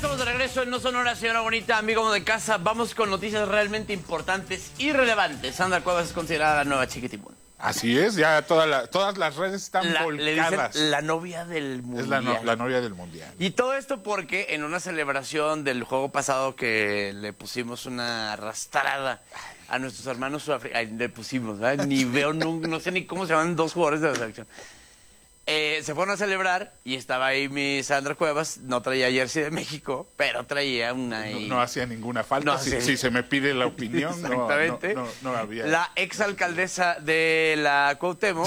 estamos de regreso en No Sonora, señora bonita, amigo de casa. Vamos con noticias realmente importantes y relevantes. Sandra Cuevas es considerada la nueva Chiquitibún. Así es, ya todas las redes están volcadas. Le dicen la novia del mundial. Es la novia del mundial. Y todo esto porque en una celebración del juego pasado que le pusimos una arrastrada a nuestros hermanos sudafricanos, le pusimos, ¿verdad? Ni veo, no sé ni cómo se llaman dos jugadores de la selección. Se fueron a celebrar y estaba ahí mi Sandra Cuevas, no traía jersey de México, pero traía una... No hacía ninguna falta, No, si se me pide la opinión, exactamente. No había. La exalcaldesa de la Cuauhtémoc...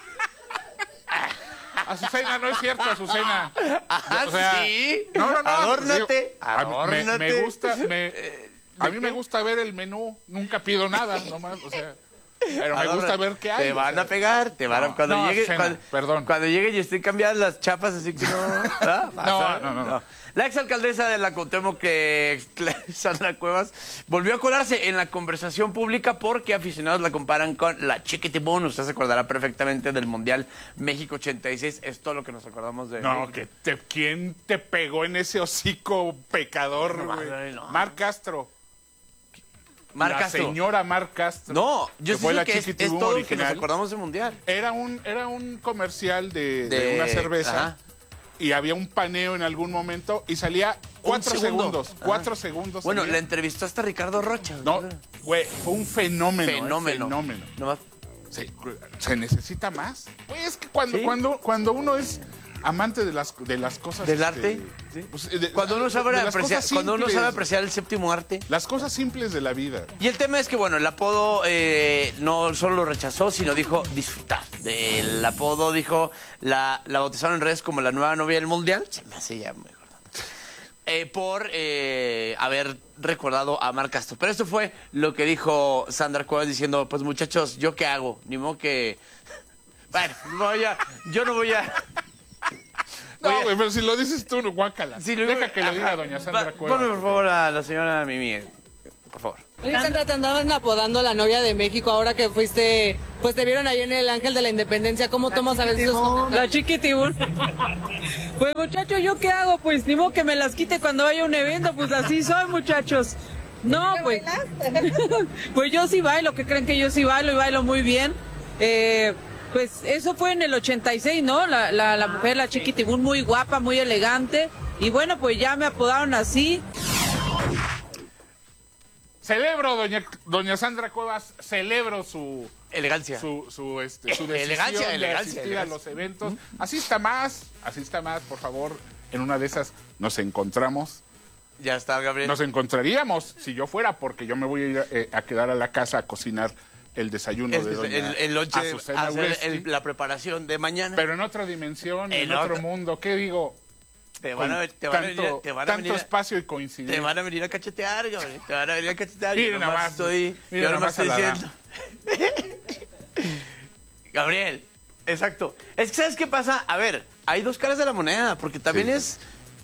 Azucena, no es cierto, Azucena. Ah, o sea, sí. No. Adórnate. Me gusta, a mí me gusta ver el menú, nunca pido nada, nomás, o sea... Pero me gusta ver qué hay. Te van a pegar, cuando llegue, perdón. Cuando llegue y estén cambiadas las chapas, así que no. No. La exalcaldesa de la Cuauhtémoc, Sandra Cuevas, volvió a colarse en la conversación pública porque aficionados la comparan con la Chiquitibún. Usted se acordará perfectamente del Mundial México 86. Es todo lo que nos acordamos de... No, ¿quién te pegó en ese hocico pecador, güey? No. Mar Castro. Mar Castro. La señora Mar Castro. No, yo sé que es todo lo que nos original. acordamos del Mundial. Era un comercial de una cerveza. Ajá. Y había un paneo en algún momento y salía 4 segundos. 4 segundos. Bueno, salía. la entrevistó hasta Ricardo Rocha. No, güey, fue un fenómeno. Fenómeno. No, ¿Se necesita más? Pues es que cuando uno es amante de las cosas... ¿Del arte? Sí. Pues, cuando uno sabe apreciar el séptimo arte. Las cosas simples de la vida. Y el tema es que, bueno, el apodo no solo lo rechazó, sino dijo disfrutar. El apodo dijo, la bautizaron en redes como la nueva novia del mundial. Se me hace ya muy gordo. Por haber recordado a Mar Castro. Pero esto fue lo que dijo Sandra Cuevas diciendo, pues muchachos, ¿yo qué hago? Ni modo que... Bueno, yo no voy a... No, güey, pero si lo dices tú, guácala. Sí, Deja que lo diga doña Sandra Cuevas. Ponme, por favor, a la señora Mimi, por favor. Oye, Sandra, te andaban apodando la novia de México ahora que fuiste, pues te vieron ahí en el Ángel de la Independencia. ¿Cómo tomas a veces esos... La Chiquitibún. Pues muchachos, ¿yo qué hago? Pues ni modo que me las quite cuando vaya a un evento, pues así soy, muchachos. No, pues. Pues yo sí bailo, ¿qué creen que yo sí bailo y bailo muy bien? Pues eso fue en el 86, ¿no? La mujer, la Chiquitibún, muy guapa, muy elegante. Y bueno, pues ya me apodaron así. Celebro, doña Sandra Cuevas, celebro su elegancia. Su decisión elegancia, de asistir a los eventos. Asista más, por favor. En una de esas nos encontramos. Ya está, Gabriel. Nos encontraríamos si yo fuera, porque yo me voy a ir a quedar a la casa a cocinar el desayuno de doña el lonche, Azucena hacer la preparación de mañana. Pero en otra dimensión, en otro mundo. ¿Qué digo? Te van a venir espacio y coincidir. Te van a venir a cachetear, Gabriel. Te van a venir a cachetear. Miren nada más. Estoy diciendo. Gabriel, exacto. Es que, ¿sabes qué pasa? A ver, hay dos caras de la moneda, porque también es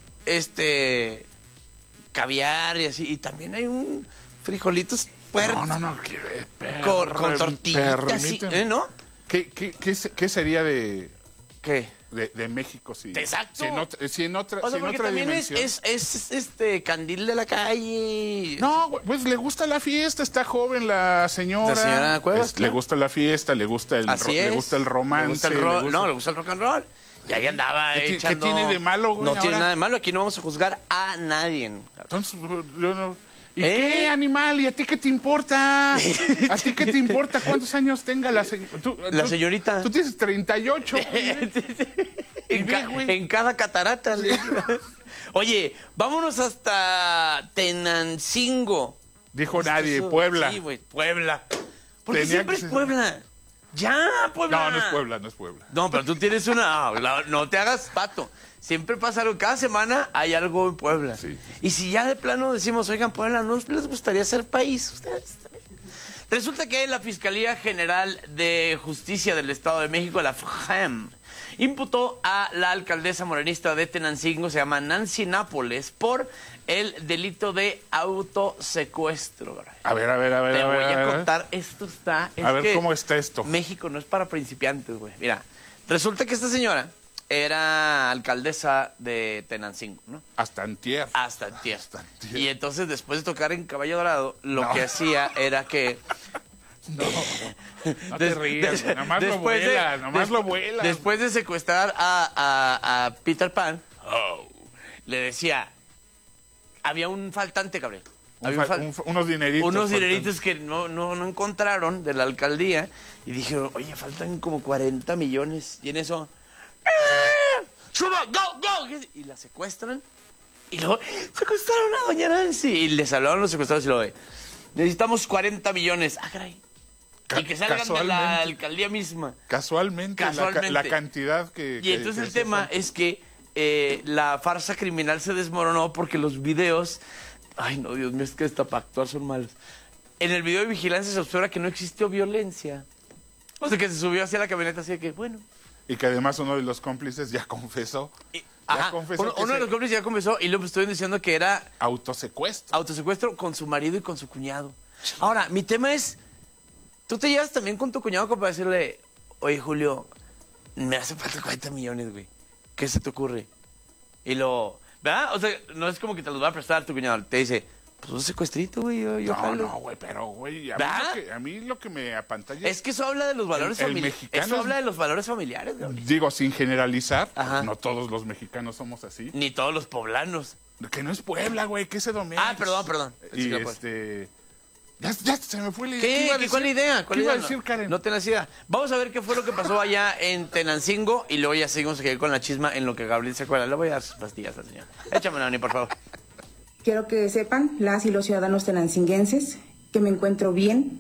caviar y así, y también hay un frijolitos puertos. No. Con tortillitas, sí, ¿no? ¿Qué sería de... ¿Qué? De México, sí. Exacto. Si en otra porque también dimensión. es candil de la calle. No, pues le gusta la fiesta, está joven la señora. La señora Cuevas, Le gusta la fiesta, le gusta el romance. Le gusta el rock and roll. Y ahí andaba echando... ¿Qué tiene de malo, güey? No tiene nada de malo, aquí no vamos a juzgar a nadie. Entonces, yo no... ¿Y qué, animal? ¿Y a ti qué te importa? ¿A ti qué te importa cuántos años tenga la señorita? La señorita. Tú tienes 38. En cada catarata. Oye, vámonos hasta Tenancingo. Dijo nadie, Puebla. Sí, güey, Puebla. Porque siempre es Puebla. Ya, Puebla. No es Puebla. No, pero tú tienes una... No te hagas pato. Siempre pasa algo. Cada semana hay algo en Puebla. Sí. Y si ya de plano decimos, oigan, Puebla, ¿no les gustaría ser país? Ustedes también. Resulta que la Fiscalía General de Justicia del Estado de México, la FGEM, imputó a la alcaldesa morenista de Tenancingo, se llama Nancy Nápoles, por el delito de autosecuestro. A ver. Te voy a contar, esto está... A ver, ¿cómo está esto? México no es para principiantes, güey. Mira, resulta que esta señora era alcaldesa de Tenancingo, ¿no? Hasta antier. Hasta antier. Hasta antier. Y entonces, después de tocar en Caballo Dorado, lo No. que hacía era que... No te rías, güey, nomás lo vuelas, nomás lo vuelas. Después de secuestrar a Peter Pan, le decía, había un faltante, Gabriel. Había Unos dineritos. unos dineritos que no encontraron de la alcaldía. Y dije, oye, faltan como 40 millones. Y en eso... ¡Suba! ¡Go! Y la secuestran. Y luego secuestraron a doña Nancy. Y les hablaron los secuestrados y luego necesitamos 40 millones. Ah, caray. Y que salgan de la alcaldía misma. Casualmente. La cantidad que... Y entonces el tema es que la farsa criminal se desmoronó porque los videos... Ay, no, Dios mío, es que hasta para actuar son malos. En el video de vigilancia se observa que no existió violencia. O sea, que se subió hacia la camioneta así de que, bueno... Y que además uno de los cómplices ya confesó. Uno de los cómplices ya confesó y luego estuvieron diciendo que era... Autosecuestro. Con su marido y con su cuñado. Ahora, mi tema es... Tú te llevas también con tu cuñado como para decirle... Oye, Julio, me hace falta 40 millones, güey. ¿Qué se te ocurre? Y lo... ¿Verdad? O sea, no es como que te los va a prestar tu cuñado. Te dice... Pues un secuestrito, güey. No, güey, pero, güey, a mí lo que me apantalla... Es que eso habla de los valores familiares. Eso habla de los valores familiares, Gabriel. Digo, sin generalizar, Ajá. no todos los mexicanos somos así. Ni todos los poblanos. Que no es Puebla, güey, que es Edomex. Ah, perdón. Y ya se me fue la idea. ¿Qué? ¿Cuál idea? ¿Qué iba a decir, Karen? No tengas idea. Vamos a ver qué fue lo que pasó allá en Tenancingo y luego ya seguimos aquí con la chisma en lo que Gabriel se acuerda. Le voy a dar sus pastillas al señor. Échame, Nani, por favor. Quiero que sepan, las y los ciudadanos tenancinguenses, que me encuentro bien,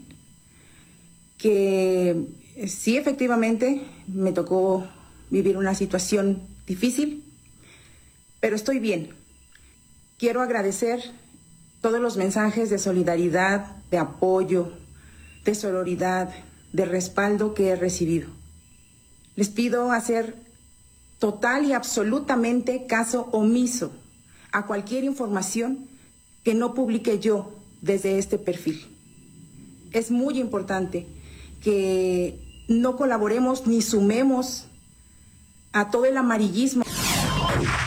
que sí, efectivamente, me tocó vivir una situación difícil, pero estoy bien. Quiero agradecer todos los mensajes de solidaridad, de apoyo, de sororidad, de respaldo que he recibido. Les pido hacer total y absolutamente caso omiso a cualquier información que no publique yo desde este perfil. Es muy importante que no colaboremos ni sumemos a todo el amarillismo.